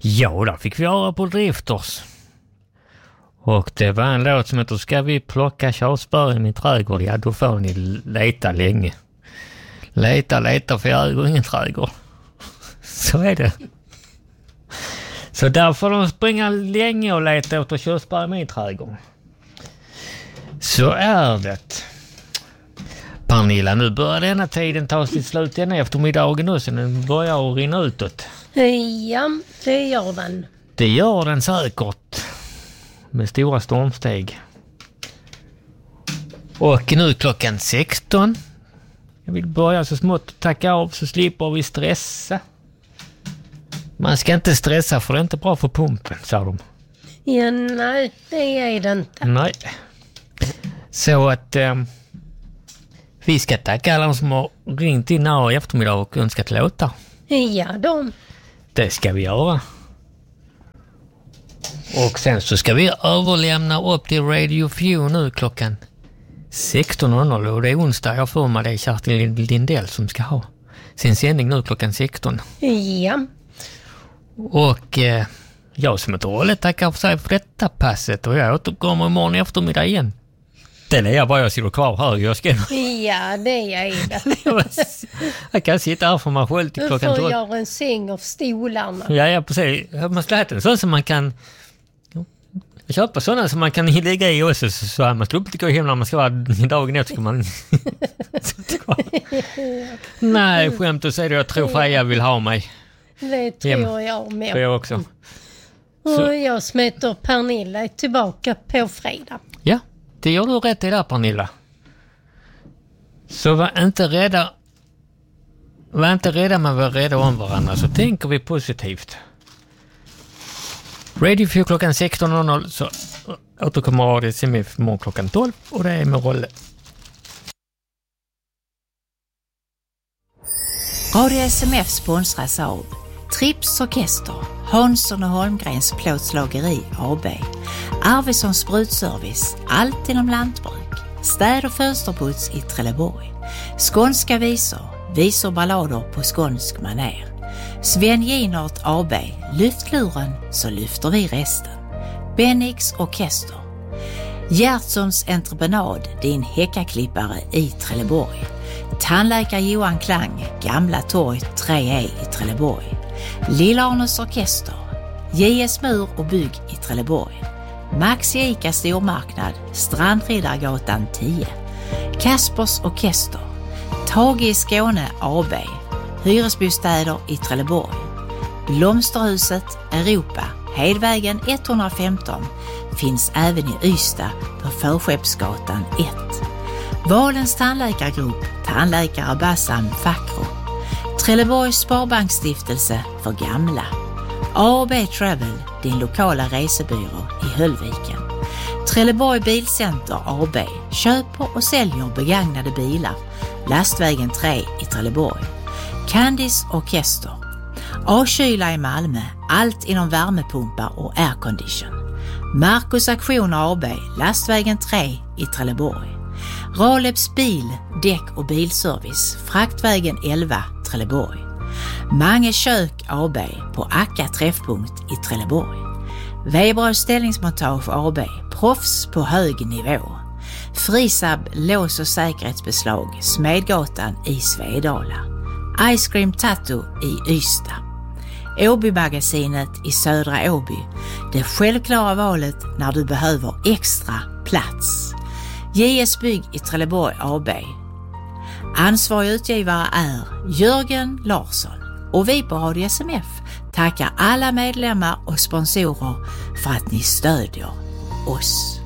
Ja, där fick vi höra på Drifters. Och det var en låt som heter Ska vi plocka körsbär i min trädgård? Ja, då får ni leta länge. Leta, för jag äger ingen trädgård. Så är det. Så där får de springa länge och leta efter körsbär i min trädgård. Så är det. Pernilla, nu börjar denna tiden ta sitt slut igen eftermiddagen nu, så den börjar att rinna utåt. Ja, det gör den. Det gör den säkert. Med stora stormsteg. Och nu klockan 16. Jag vill börja så smått och tacka av så slipper vi stressa. Man ska inte stressa för det är inte bra för pumpen, sa de. Ja, nej, det är det inte. Nej. Så att vi ska tacka alla som har ringt in här i eftermiddag och önskat låtar. Ja, Det ska vi göra. Och sen så ska vi överlämna upp till Radio Few nu klockan 16.00 och det är onsdag. Jag får med det Kerstin Lindell som ska ha sin sändning nu klockan 16. Ja. Och jag som heter Olle tackar för sig för detta passet och jag återkommer imorgon eftermiddag igen. Det är jag bara jag sitter kvar här. Jag ska... Ja, det är det. Jag kan sitta här för mig själv till klockan 12. Du får göra en säng av stolarna. Ja, precis. Man ska äta en sån som man kan... Köpa sådana som man kan lägga i också så här man ska upp gå hem när man ska vara dagen efter ska man... Nej, skämt att säga det. Jag tror Freja vill ha mig. Det tror jag med. Jag också. Och jag smätter Pernilla tillbaka på fredag. Ja, det gör du rätt i där, Pernilla. Så var inte rädda men var rädda om varandra, så tänker vi positivt. Radio 4 klockan 16.00 så återkommer Radio SMF morgon klockan 12 och det är med Rolle. Radio SMF sponsras av Trips Orkester, Hansson och Holmgrens plåtslageri AB, Arvidsson Sprutservice, allt inom lantbruk, städ- och fönsterputs i Trelleborg, skånska visor ballader på skånsk maner. Sven Ginert AB, lyft luren så lyfter vi resten. Bennix Orkester. Gertsons entreprenad, din häckaklippare i Trelleborg. Tandläkare Johan Klang, Gamla Torg 3E i Trelleborg. Lillarnes Orkester. JS Mur och bygg i Trelleborg. Max Ica stormarknad, Strandriddargatan 10. Kaspers Orkester. Tage i Skåne AB. Hyresbostäder i Trelleborg. Blomsterhuset Europa, Hedvägen 115, finns även i Ystad på Förskeppsgatan 1. Valens tandläkargrupp, tandläkare Bassam Fakro. Trelleborgs Sparbanksstiftelse för gamla. A&B Travel, din lokala resebyrå i Höllviken. Trelleborg Bilcenter AB, köper och säljer begagnade bilar. Lastvägen 3 i Trelleborg. Candice Orkester. A-kyla i Malmö, allt inom värmepumpar och aircondition. Marcus Aktioner AB, Lastvägen 3 i Trelleborg. Raleps bil, däck och bilservice, Fraktvägen 11, Trelleborg. Mange kök AB på Akka träffpunkt i Trelleborg. Weber ställningsmontage AB, proffs på hög nivå. Frisab lås- och säkerhetsbeslag, Smedgatan i Svedala. Ice Cream Tattoo i Ystad. Åby-magasinet i Södra Åby. Det självklara valet när du behöver extra plats. JS Bygg i Trelleborg AB. Ansvarig utgivare är Jörgen Larsson. Och vi på Radio SMF tackar alla medlemmar och sponsorer för att ni stödjer oss.